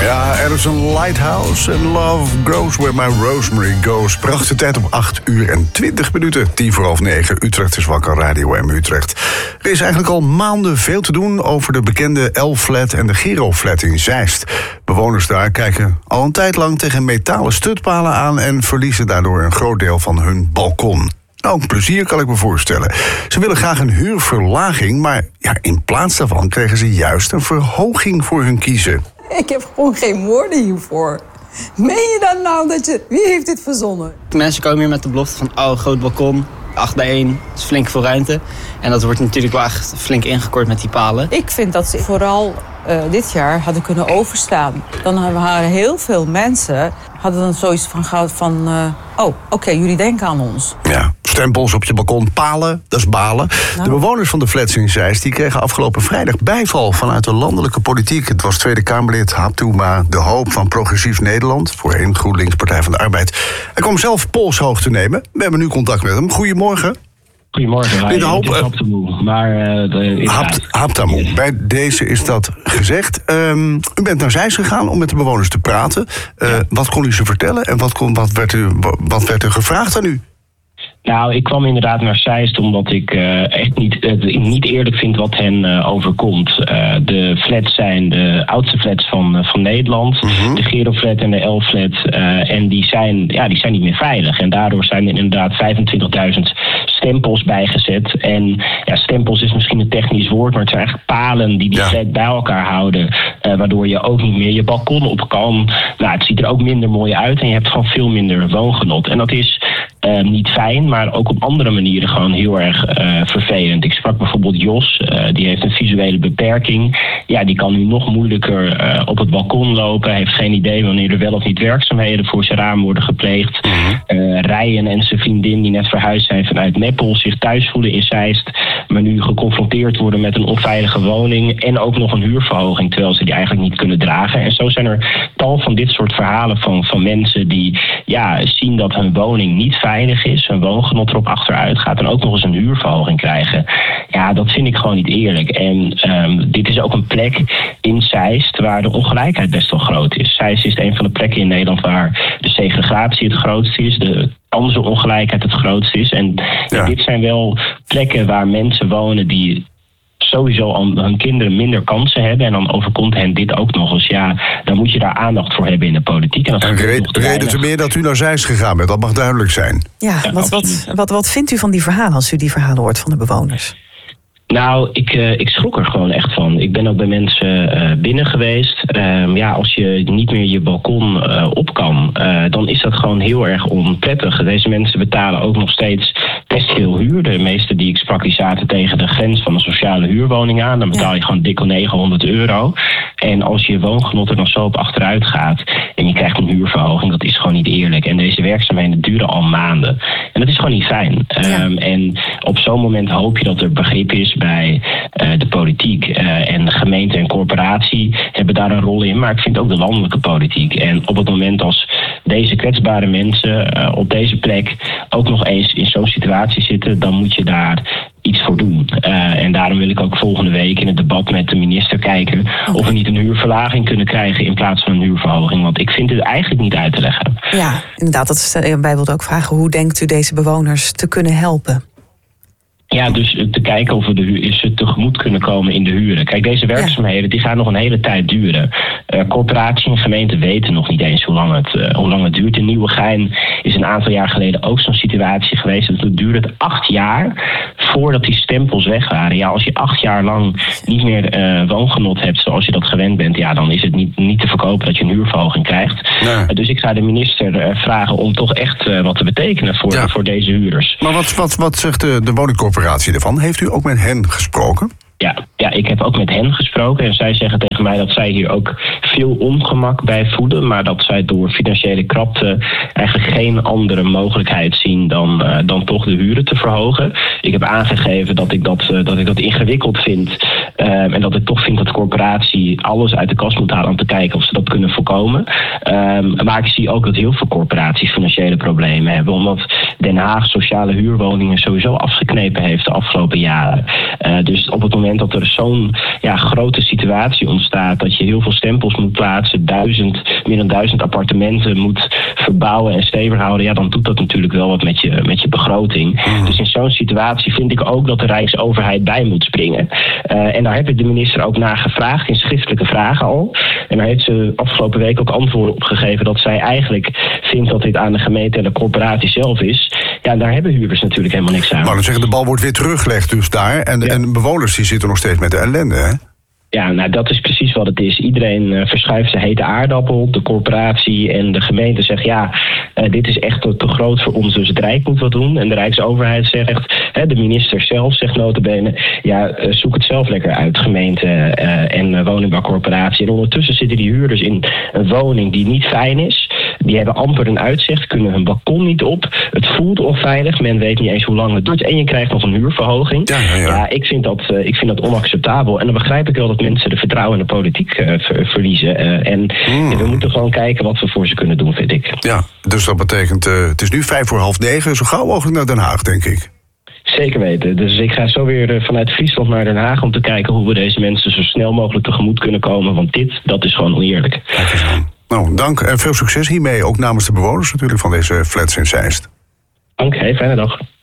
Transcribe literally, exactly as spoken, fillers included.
Ja, er is een lighthouse and love goes where my rosemary goes. Prachtige tijd om acht uur en twintig minuten. Tien voor half negen. Utrecht is wakker, Radio M Utrecht. Er is eigenlijk al maanden veel te doen over de bekende L-flat en de Giro-flat in Zeist. Bewoners daar kijken al een tijd lang tegen metalen stutpalen aan en verliezen daardoor een groot deel van hun balkon. Ook plezier, kan ik me voorstellen. Ze willen graag een huurverlaging, maar ja, in plaats daarvan kregen ze juist een verhoging voor hun kiezen. Ik heb gewoon geen woorden hiervoor. Meen je dan nou dat je... Wie heeft dit verzonnen? De mensen komen hier met de belofte van, oh, groot balkon, acht bij één, dat is flink veel ruimte. En dat wordt natuurlijk wel echt flink ingekort met die palen. Ik vind dat ze vooral uh, dit jaar hadden kunnen overstaan. Dan waren heel veel mensen, hadden dan zoiets van gehad van... Uh, oh, oké, okay, jullie denken aan ons. Ja, stempels op je balkon, palen, dat is balen. Nou. De bewoners van de flats in Zeist die kregen afgelopen vrijdag bijval vanuit de landelijke politiek. Het was Tweede Kamerlid Haptouma de Hoop van Progressief Nederland, voorheen GroenLinks Partij van de Arbeid. Hij kwam zelf polshoog te nemen. We hebben nu contact met hem. Goedemorgen. Goedemorgen. Meneer de Hoop, uh, Haptouma, maar uh, de, Hapt, Haptouma. Yes. Bij deze is dat gezegd. Um, u bent naar Zeist gegaan om met de bewoners te praten. Uh, ja. Wat kon u ze vertellen en wat, kon, wat, werd u, wat werd er gevraagd aan u? Nou, ik kwam inderdaad naar Zeist omdat ik uh, echt niet, uh, niet eerlijk vind wat hen uh, overkomt. Uh, de flats zijn de oudste flats van, uh, van Nederland. Mm-hmm. De Giro-flat en de L-flat. Uh, en die zijn, ja, die zijn niet meer veilig. En daardoor zijn er inderdaad vijfentwintigduizend stempels bijgezet. En ja, stempels is misschien een technisch woord, maar het zijn eigenlijk palen die die ja. flat bij elkaar houden. Uh, waardoor je ook niet meer je balkon op kan. Nou, het ziet er ook minder mooi uit en je hebt gewoon veel minder woongenot. En dat is uh, niet fijn, maar ook op andere manieren gewoon heel erg uh, vervelend. Ik sprak bijvoorbeeld Jos, uh, die heeft een visuele beperking. Ja, die kan nu nog moeilijker uh, op het balkon lopen. Hij heeft geen idee wanneer er wel of niet werkzaamheden voor zijn raam worden gepleegd. Uh, Rijen en zijn vriendin die net verhuisd zijn vanuit Meppel zich thuis voelen in Zeist, maar nu geconfronteerd worden met een onveilige woning en ook nog een huurverhoging, terwijl ze die eigenlijk niet kunnen dragen. En zo zijn er tal van dit soort verhalen van, van mensen die ja, zien dat hun woning niet veilig is, hun woongenot erop achteruit gaat en ook nog eens een huurverhoging krijgen. Ja, dat vind ik gewoon niet eerlijk. En um, dit is ook een plek in Zeist waar de ongelijkheid best wel groot is. Zeist is een van de plekken in Nederland waar de segregatie het grootste is, de kansenongelijkheid het grootste is. En ja. dit zijn wel plekken waar mensen wonen die sowieso al hun kinderen minder kansen hebben en dan overkomt hen dit ook nog eens. Ja, dan moet je daar aandacht voor hebben in de politiek. En, en reden reden te meer dat u naar Zeist gegaan bent, dat mag duidelijk zijn. Ja, ja wat, wat, wat, wat vindt u van die verhalen als u die verhalen hoort van de bewoners? Nou, ik, uh, ik schrok er gewoon echt van. Ik ben ook bij mensen uh, binnen geweest. Uh, ja, als je niet meer je balkon uh, op kan, uh, dan is dat gewoon heel erg onprettig. Deze mensen betalen ook nog steeds best veel huur. De meeste die ik sprak, die zaten tegen de grens van een sociale huurwoning aan. Dan betaal je gewoon dik negenhonderd euro. En als je woongenot er dan zo op achteruit gaat en je krijgt een huurverhoging, dat is gewoon niet eerlijk. En deze werkzaamheden duren al maanden. En dat is gewoon niet fijn. Ja. Um, en op zo'n moment hoop je dat er begrip is bij uh, de politiek. Uh, en de gemeente en corporatie hebben daar een rol in. Maar ik vind ook de landelijke politiek. En op het moment als deze kwetsbare mensen uh, op deze plek ook nog eens in zo'n situatie zitten, dan moet je daar iets voor doen. Uh, en daarom wil ik ook volgende week in het debat met de minister kijken okay. of we niet een huurverlaging kunnen krijgen in plaats van een huurverhoging. Want ik vind het eigenlijk niet uit te leggen. Ja, inderdaad. Dat is, wij wilden ook vragen, hoe denkt u deze bewoners te kunnen helpen? Ja, dus te kijken of we de huur, is het tegemoet kunnen komen in de huren. Kijk, deze werkzaamheden ja. die gaan nog een hele tijd duren. Uh, corporatie en gemeente weten nog niet eens hoe lang het, uh, hoe lang het duurt. In Nieuwegein is een aantal jaar geleden ook zo'n situatie geweest. Het duurde het acht jaar voordat die stempels weg waren. Ja, als je acht jaar lang niet meer uh, woongenot hebt zoals je dat gewend bent, ja, dan is het niet, niet te verkopen dat je een huurverhoging krijgt. Nee. Uh, dus ik ga de minister uh, vragen om toch echt uh, wat te betekenen voor, ja. voor deze huurders. Maar wat, wat, wat zegt de, de woningcorporatie ervan? Heeft u ook met hen gesproken? Ja, ja, ik heb ook met hen gesproken en zij zeggen tegen mij dat zij hier ook veel ongemak bij voelen, maar dat zij door financiële krapte eigenlijk geen andere mogelijkheid zien dan, uh, dan toch de huren te verhogen. Ik heb aangegeven dat ik dat, uh, dat, ik dat ingewikkeld vind uh, en dat ik toch vind dat de corporatie alles uit de kast moet halen om te kijken of ze dat kunnen voorkomen. Um, maar ik zie ook dat heel veel corporaties financiële problemen hebben, omdat Den Haag sociale huurwoningen sowieso afgeknepen heeft de afgelopen jaren. Uh, dus op het moment dat er zo'n ja, grote situatie ontstaat, dat je heel veel stempels moet plaatsen, duizend, meer dan duizend appartementen moet verbouwen en stevig houden, ja, dan doet dat natuurlijk wel wat met je, met je begroting. Mm. Dus in zo'n situatie vind ik ook dat de Rijksoverheid bij moet springen. Uh, en daar heb ik de minister ook naar gevraagd in schriftelijke vragen al. En daar heeft ze afgelopen week ook antwoorden op gegeven dat zij eigenlijk vindt dat dit aan de gemeente en de corporatie zelf is. Ja, daar hebben huurders natuurlijk helemaal niks aan. Maar dan zeggen, de bal wordt weer teruggelegd dus daar. En, ja. en bewoners die zitten nog steeds met de ellende, hè? Ja, nou dat is precies wat het is. Iedereen uh, verschuift zijn hete aardappel. De corporatie en de gemeente zegt ja, uh, dit is echt te, te groot voor ons, dus het Rijk moet wat doen. En de Rijksoverheid zegt, hè, de minister zelf zegt nota bene, ja, uh, zoek het zelf lekker uit, gemeente uh, en uh, woningbouwcorporatie. En ondertussen zitten die huurders in een woning die niet fijn is. Die hebben amper een uitzicht, kunnen hun balkon niet op. Het voelt onveilig, men weet niet eens hoe lang het duurt. En je krijgt nog een huurverhoging. Ja, ja, ja. ja ik, vind dat, uh, ik vind dat onacceptabel. En dan begrijp ik wel dat mensen de vertrouwen in de politiek uh, ver, verliezen. Uh, en mm. ja, we moeten gewoon kijken wat we voor ze kunnen doen, vind ik. Ja, dus dat betekent, uh, het is nu vijf voor half negen, zo gauw mogelijk naar Den Haag, denk ik. Zeker weten. Dus ik ga zo weer uh, vanuit Friesland naar Den Haag om te kijken hoe we deze mensen zo snel mogelijk tegemoet kunnen komen. Want dit, dat is gewoon oneerlijk. Kijk eens aan. Nou, dank en veel succes hiermee, ook namens de bewoners natuurlijk van deze flats in Zeist. Dank, hey, fijne dag.